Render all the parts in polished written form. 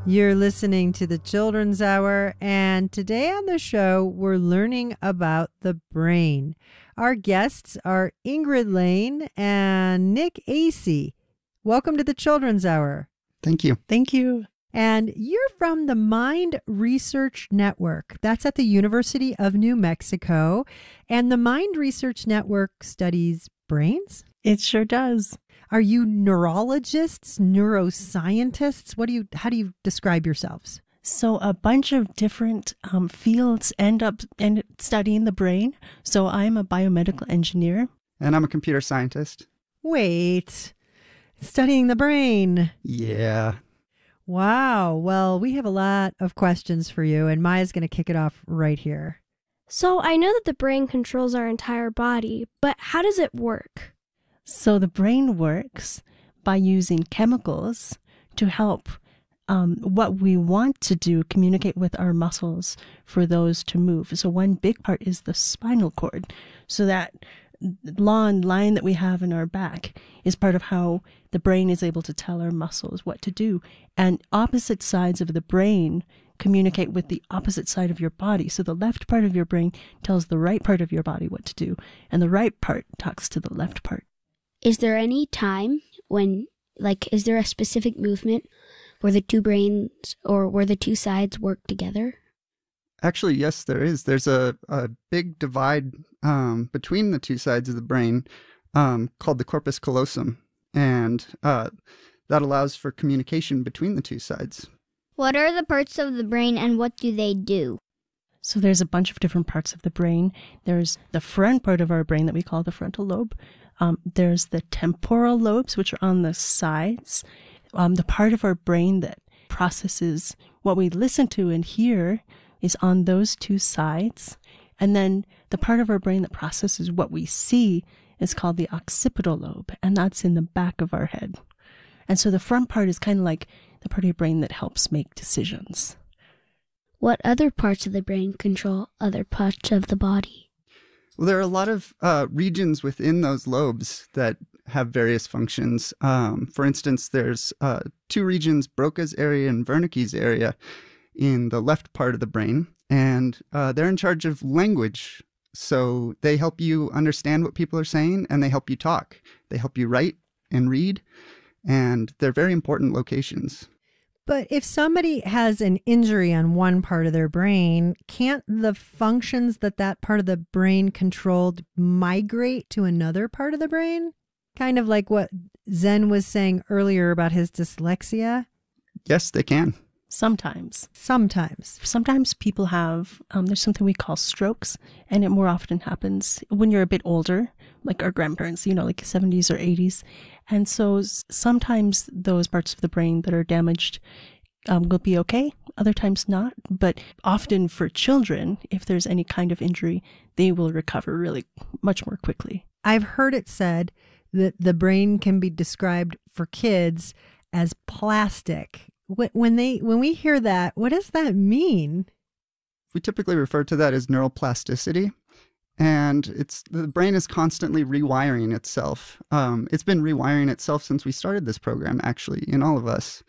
You're listening to the Children's Hour, and today on the show, we're learning about the brain. Our guests are Ingrid Lane and Nick Acey. Welcome to the Children's Hour. Thank you. Thank you. And you're from the Mind Research Network. That's at the University of New Mexico. And the Mind Research Network studies brains? It sure does. Are you neurologists, neuroscientists? How do you describe yourselves? So a bunch of different fields end up studying the brain. So I'm a biomedical engineer. And I'm a computer scientist. Wait, studying the brain. Yeah. Wow. Well, we have a lot of questions for you, and Maya's going to kick it off right here. So I know that the brain controls our entire body, but how does it work? So the brain works by using chemicals to help what we want to do communicate with our muscles for those to move. So one big part is the spinal cord. So that long line that we have in our back is part of how the brain is able to tell our muscles what to do. And opposite sides of the brain communicate with the opposite side of your body. So the left part of your brain tells the right part of your body what to do, and the right part talks to the left part. Is there any time when, is there a specific movement where the two brains or where the two sides work together? Actually, yes, there is. There's a big divide between the two sides of the brain called the corpus callosum, and that allows for communication between the two sides. What are the parts of the brain and what do they do? So there's a bunch of different parts of the brain. There's the front part of our brain that we call the frontal lobe. There's the temporal lobes, which are on the sides. The part of our brain that processes what we listen to and hear is on those two sides. And then the part of our brain that processes what we see is called the occipital lobe, and that's in the back of our head. And so the front part is kind of like the part of your brain that helps make decisions. What other parts of the brain control other parts of the body? Well, there are a lot of regions within those lobes that have various functions. For instance, there's two regions, Broca's area and Wernicke's area, in the left part of the brain, and they're in charge of language. So they help you understand what people are saying, and they help you talk. They help you write and read, and they're very important locations. But if somebody has an injury on one part of their brain, can't the functions that part of the brain controlled migrate to another part of the brain? Kind of like what Zen was saying earlier about his dyslexia? Yes, they can. Sometimes. Sometimes people have, there's something we call strokes, and it more often happens when you're a bit older, like our grandparents, like 70s or 80s. And so sometimes those parts of the brain that are damaged will be okay, other times not. But often for children, if there's any kind of injury, they will recover really much more quickly. I've heard it said that the brain can be described for kids as plastic. When we hear that, what does that mean? We typically refer to that as neuroplasticity, and the brain is constantly rewiring itself. It's been rewiring itself since we started this program, actually, in all of us,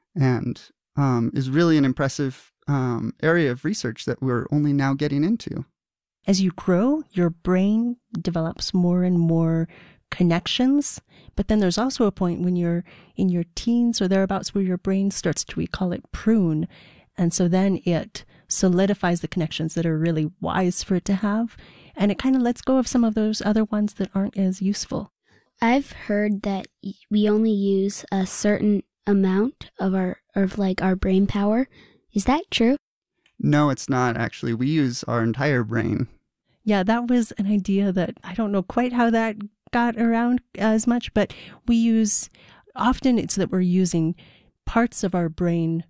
and is really an impressive area of research that we're only now getting into. As you grow, your brain develops more and more connections, but then there's also a point when you're in your teens or thereabouts where your brain starts to, we call it prune, and so then it solidifies the connections that are really wise for it to have, and it kind of lets go of some of those other ones that aren't as useful. I've heard that we only use a certain amount of our brain power. Is that true? No, it's not, actually. We use our entire brain. Yeah, that was an idea that I don't know quite how that got around as much, but often it's that we're using parts of our brain